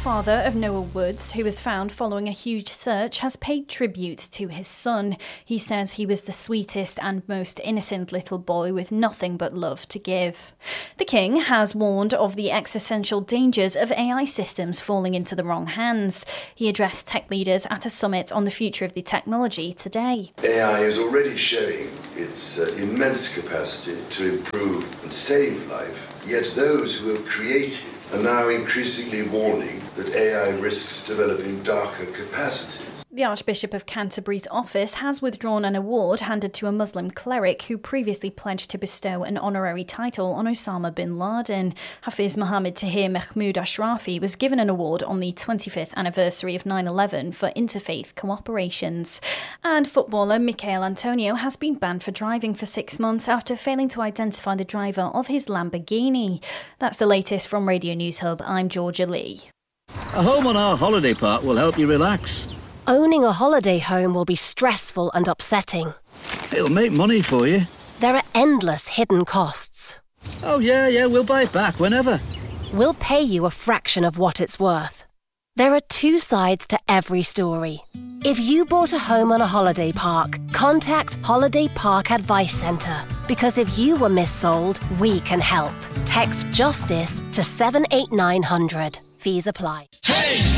father of Noah Woods, who was found following a huge search, has paid tribute to his son. He says he was the sweetest and most innocent little boy with nothing but love to give. The King has warned of the existential dangers of AI systems falling into the wrong hands. He addressed tech leaders at a summit on the future of the technology today. AI is already showing its immense capacity to improve and save life, yet those who have created are now increasingly warning that AI risks developing darker capacities. The Archbishop of Canterbury's office has withdrawn an award handed to a Muslim cleric who previously pledged to bestow an honorary title on Osama bin Laden. Hafiz Mohammed Tahir Mahmoud Ashrafi was given an award on the 25th anniversary of 9/11 for interfaith cooperations. And footballer Michail Antonio has been banned for driving for 6 months after failing to identify the driver of his Lamborghini. That's the latest from Radio News Hub. I'm Georgia Lee. A home on our holiday park will help you relax. Owning a holiday home will be stressful and upsetting. It'll make money for you. There are endless hidden costs. Oh, yeah, we'll buy it back whenever. We'll pay you a fraction of what it's worth. There are two sides to every story. If you bought a home on a holiday park, contact Holiday Park Advice Centre. Because if you were missold, we can help. Text JUSTICE to 78900. Fees apply. Hey!